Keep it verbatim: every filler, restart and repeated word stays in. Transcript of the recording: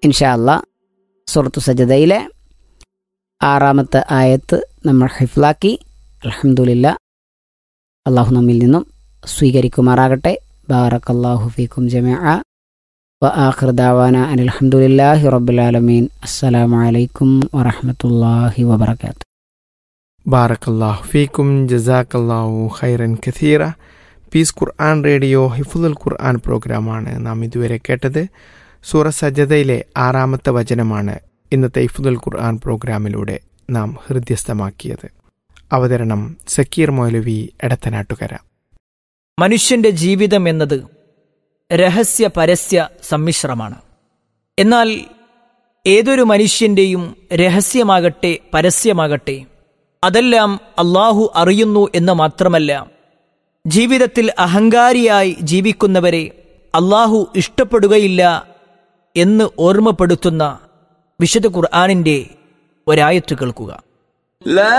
ഇൻഷാ അല്ലാ സൂറത്തു സജദയിലെ ആറാമത്തെ ആയത്ത് നമ്മൾ ഹിഫ്ലാക്കി. അൽഹംദുലില്ലാ, അള്ളാഹു നമ്മിൽ നിന്നും സ്വീകരിക്കുമാറാകട്ടെ. ബാറക്കല്ലാഹു ഫീക്കും ജമീഅ വ ആഖിറു ദഅവാന അനിൽ ഹംദുലില്ലാഹി റബ്ബിൽ ആലമീൻ. അസ്സലാമു അലൈക്കും വറഹ്മത്തുള്ളാഹി വബറകാതുഹു. ബാറക്കല്ലാഹു ഫീക്കും ജസാക്കല്ലാഹു ഖൈറൻ കസീറ. പീസ് ഖുർആൻ റേഡിയോ ഹിഫ്ളുൽ ഖുർആൻ പ്രോഗ്രാമാണ് നാം ഇതുവരെ കേട്ടത്. സൂറ സജദയിലെ ആറാമത്തെ വചനമാണ് ഇന്നത്തെ ഹിഫ്ളുൽ ഖുർആൻ പ്രോഗ്രാമിലൂടെ നാം ഹൃദ്യസ്ഥമാക്കിയത്. അവതരണം സക്കീർ മൗലവി എടത്തനാട്ടുകര. മനുഷ്യന്റെ ജീവിതം എന്നത് രഹസ്യ പരസ്യ സമ്മിശ്രമാണ്. എന്നാൽ ഏതൊരു മനുഷ്യന്റെയും രഹസ്യമാകട്ടെ പരസ്യമാകട്ടെ അതെല്ലാം അള്ളാഹു അറിയുന്നു എന്ന് മാത്രമല്ല, ജീവിതത്തിൽ അഹങ്കാരിയായി ജീവിക്കുന്നവരെ അള്ളാഹു ഇഷ്ടപ്പെടുകയില്ല എന്ന് ഓർമ്മപ്പെടുത്തുന്ന വിശുദ്ധ ഖുർആനിന്റെ ഒരായത്ത് കേൾക്കുക.